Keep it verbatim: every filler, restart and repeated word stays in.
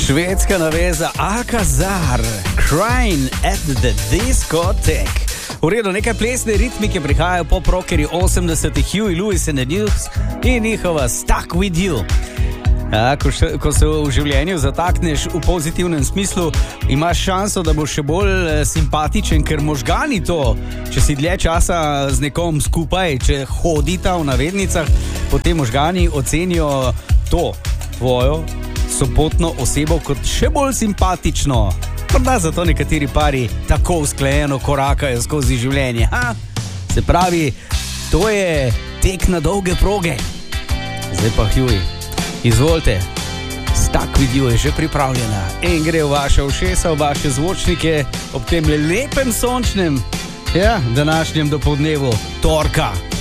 Švedska naveza Alcazar, Crying at the Discotheque. V redu, nekaj plesne ritmike prihajajo po rockerji osemdesetih, Huey Lewis and the News in njihova Stuck With You. Ja, ko, še, ko se v življenju zatakneš v pozitivnem smislu, imaš šanso, da boš še bolj simpatičen, ker možgani to, če si dlje časa z nekom skupaj, če hodita v navednicah, potem možgani ocenijo to tvojo sobotno osebo kot še bolj simpatično. Morda zato nekateri pari tako usklajeno korakajo skozi življenje. Ha? Se pravi, to je tek na dolge proge. Zdaj pa Huey. Izvolite, Stuck With You je že pripravljena in gre v vaše ušesa, v vaše zvočnike ob tem lepem sončnem, ja, današnjem dopoldnevu torka.